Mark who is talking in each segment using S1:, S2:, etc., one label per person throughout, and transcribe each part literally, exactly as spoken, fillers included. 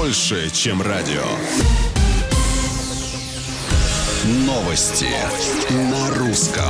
S1: больше, чем радио. Новости на русском.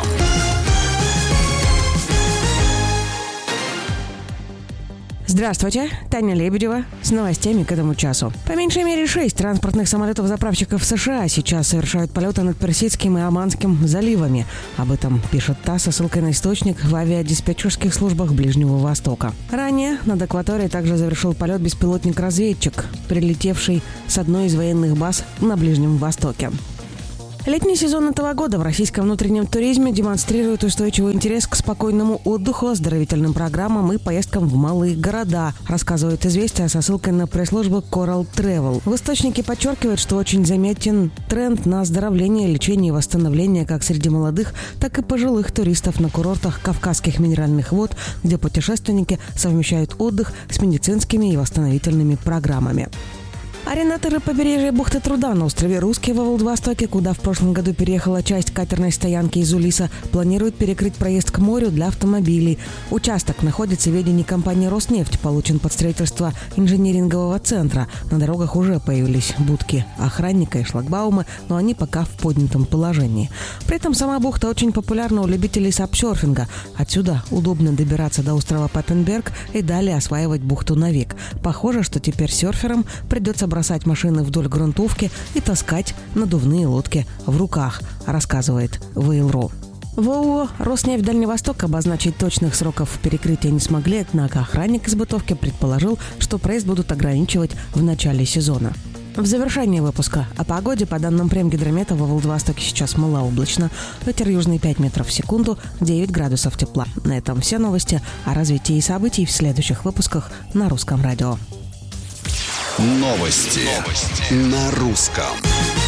S2: Здравствуйте, Таня Лебедева с новостями к этому часу. По меньшей мере шесть транспортных самолетов-заправщиков США сейчас совершают полеты над Персидским и Оманским заливами. Об этом пишет ТАСС со ссылкой на источник в авиадиспетчерских службах Ближнего Востока. Ранее над акваторией также завершил полет беспилотник-разведчик, прилетевший с одной из военных баз на Ближнем Востоке. Летний сезон этого года в российском внутреннем туризме демонстрирует устойчивый интерес к спокойному отдыху, оздоровительным программам и поездкам в малые города, рассказывает «Известия» со ссылкой на пресс-службу Coral Travel. В источнике подчеркивают, что очень заметен тренд на оздоровление, лечение и восстановление как среди молодых, так и пожилых туристов на курортах Кавказских минеральных вод, где путешественники совмещают отдых с медицинскими и восстановительными программами. Арендаторы побережья бухты Труда на острове Русский во Владивостоке, куда в прошлом году переехала часть катерной стоянки из Улиса, планируют перекрыть проезд к морю для автомобилей. Участок находится в ведении компании «Роснефть», получен под строительство инжинирингового центра. На дорогах уже появились будки охранника и шлагбаумы, но они пока в поднятом положении. При этом сама бухта очень популярна у любителей сапсерфинга. Отсюда удобно добираться до острова Паппенберг и далее осваивать бухту Навик. Похоже, что теперь серферам придется бросать машины вдоль грунтовки и таскать надувные лодки в руках, рассказывает ВЛРО. В ООО «Роснефть Дальний Восток» обозначить точных сроков перекрытия не смогли, однако охранник из бытовки предположил, что проезд будут ограничивать в начале сезона. В завершении выпуска о погоде. По данным Премгидромета, во Владивостоке сейчас малооблачно. Ветер южный пять метров в секунду, девять градусов тепла. На этом все новости. О развитии событий в следующих выпусках на Русском радио.
S1: Новости, Новости на русском.